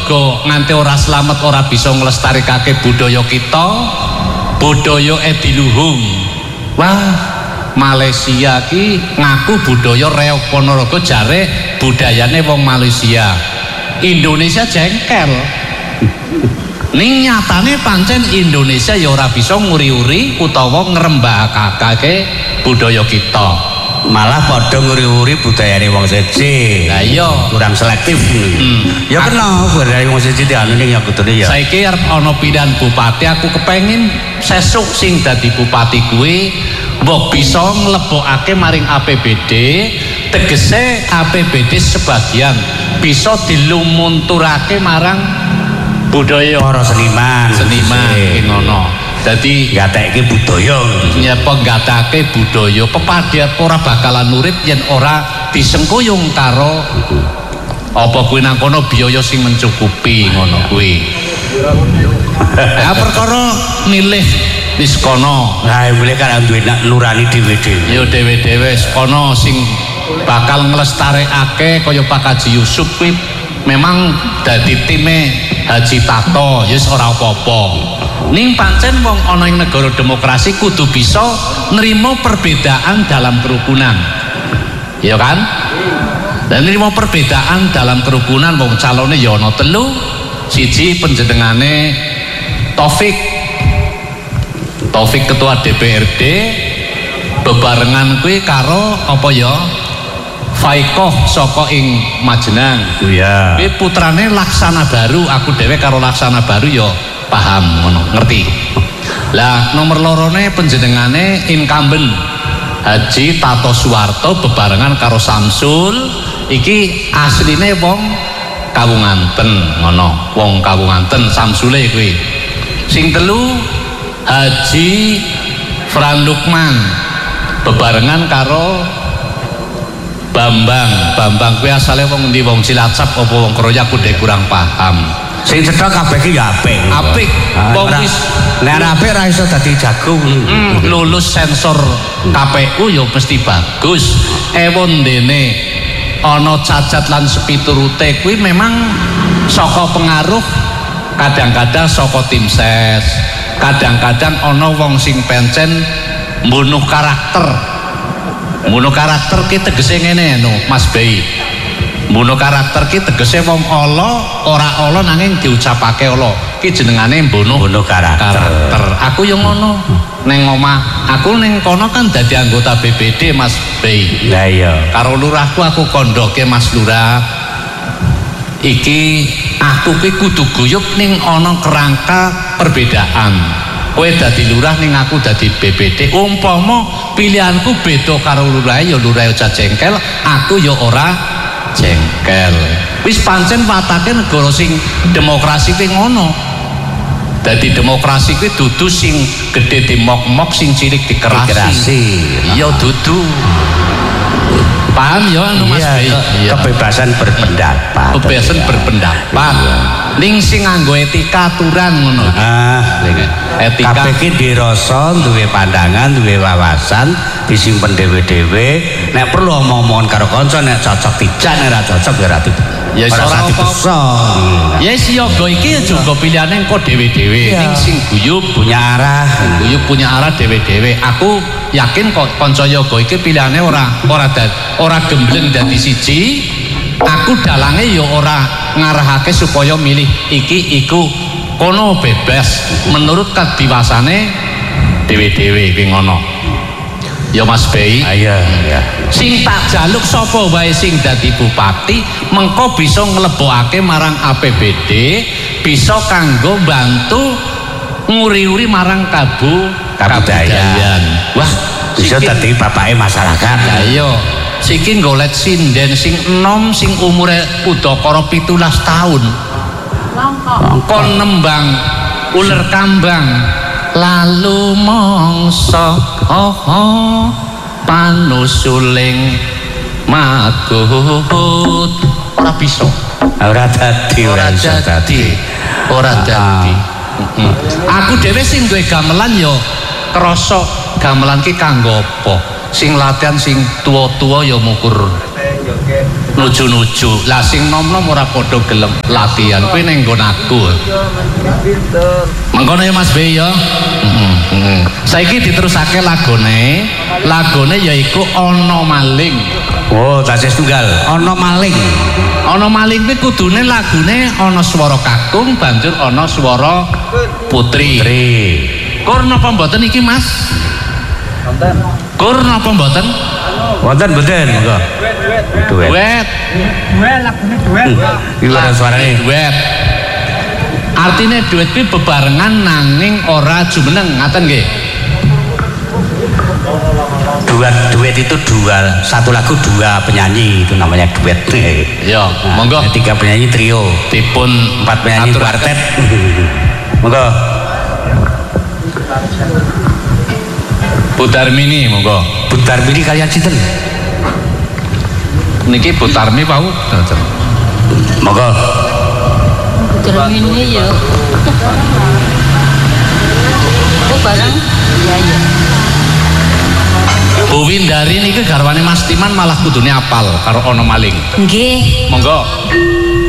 mergo nganti ora slamet ora bisa nglestarikake budaya kita, budaya ediluhung. Wah, Malaysia ki ngaku budaya Reog Ponorogo jare budayane wong Malaysia. Indonesia jengkel. Ning nyatane pancen Indonesia ya ora bisa nguri-uri utawa ngrembakake budaya kita. Malah padha nguri-uri budayane wong siji. Lah iya, kurang selektif. Ya kena budaya wong siji dianu ning ya kudune ya. Saiki arep ana pilihan bupati, aku kepengin sesuk sing dadi bupati kuwi mbok bisa nglebokake maring APBD, tegese APBD sebagian bisa dilumunturake marang budaya para seniman ki ngono. Dadi nggatekke budaya, nyapa nggatekke budaya pepadhat ora bakalan urip yen ora disengkuyung karo apa kuwi nang kono biaya sing mencukupi ngono kuwi. Ya perkara milih wis kono. Lah milih kan duwe nurani dhewe-dhewe. Ya dhewe-dhewe kono sing bakal nglestarekake kaya Pak Haji Yusuf kuwi memang dadi time Haji Tato ya ora apa-apa. Ning pancen wong ana ing negara demokrasi kudu bisa nrimo perbedaan dalam kerukunan. Ya kan? Dan nrimo perbedaan dalam kerukunan wong calone ya ana 3. Siji panjenengane Taufik ketua DPRD bebarengan kuwi karo apa ya? Faikoh saka ing Majenang. Iya. Kuwi putrane Laksana Baru, aku dhewe karo Laksana Baru ya paham ngono, ngerti. Lah nomor lorone panjenengane incumbent Haji Tato Suwarto bebarengan karo Samsul, iki asline wong Kawunganten ngono, wong Kawunganten Samsule kuwi. Sing 3 Haji Fran Lukman bebarengan karo Bambang kuwi asale wong endi, wong Cilacap apa wong Kroya aku dhek kurang paham. Sing cedhak kabeh ki ya apik. Apik. Wong wis nek apik ra iso dadi jago. Lulus sensor KPU ya mesti bagus. Ewondene ana cacat lan sepiturute kuwi memang saka pengaruh kadang-kadang saka tim ses. Kadang-kadang ana wong sing pencen mbunuh karakter. Mbunuh karakter ki tegese ngene no Mas Bey. Mbunuh karakter ki tegese wong ala ora ala nanging diucapake ala. Ki jenengane mbunuh karakter. Aku yo ngono. Ning omah, aku ning kono kan dadi anggota BPD Mas Bey. Lah iya. Karo lurahku aku kondoke Mas Lurah. Iki aku ki kudu guyub ning ana kerangka perbedaan. Kowe dadi lurah ning aku dadi BPD. Umpama pilihanku beda karo lurah ya lurah aja jengkel, aku ya ora jengkel. Wis pancen watake negara sing demokrasi kuwi ngono. Dadi demokrasi kuwi dudu sing gedhe dimok-mok, sing cilik dikerasi. Iya dudu. Paham ya anu Mas Bey? Kebebasan berpendapat. Kebebasan berpendapat. Ning sing nganggo etika aturan ngono. Etika kabeh ki dirasa duwe pandangan, duwe wawasan, disimpen dhewe-dhewe. Nek perlu omong-omongan karo kanca, nek cocok dijak, nek ora cocok ya ora ya ora dipaksa. Ya siaga iki juga pilihane engko dhewe-dhewe. Ning sing guyub punya arah, punya arah dhewe-dhewe. Aku yakin kok kanca yoga iki pilihane ora gembleng dadi siji. Aku dalange ya ora ngarahake supaya milih iki iku kono, bebas menurut kadiwasane dhewe-dhewe kuwi ngono. Ya Mas Bey. Iya. Sing tak jaluk sapa wae sing dadi bupati mengko bisa nglebokake marang APBD, bisa kanggo bantu nguri-uri marang kabudayan. Wah, bisa dadi bapake masyarakat. Lah iya. Siki golet sinden sing enom sing umure udakara 17 tahun. Kon nembang uler kambang lalu mongso panusuling magut ora bisa. Ora dadi. Aku dhewe sing duwe gamelan ya krasa gamelan ki kanggo apa? Sing latihan sing tua-tua ya mukur nuju-nuju. Lah sing nom-nom ora padha gelem latihan. Kuwi ning nggon aku. Mangkono ya Mas B ya. Saiki diterusake lagone. Lagone yaiku ana maling. Oh, tasih tunggal. Ana maling. Ana maling kuwi kudune lagune ana swara kakung banjur ana swara putri. Kur napa mboten iki Mas? Wonten. Kur napa mboten? Wonten mboten, monggo. Duet. Duet lagune duet. Iki ora suarane duet. Artinya duet kuwi bebarengan nanging ora jumeneng, ngaten nggih. Duet itu dua, satu lagu dua penyanyi, itu namanya duet. Ya, monggo. 3 penyanyi trio, dipun 4 penyanyi kuartet. Monggo. Bu Darmini monggo. Bu Darmini kalian sinten? Niki Bu Darmi wau. Monggo. Bu Darmini ya. Oh barang. Iya iya. Bu Windari niki garwane Mas Timan malah kudune apal karo ana maling. Nggih. Monggo.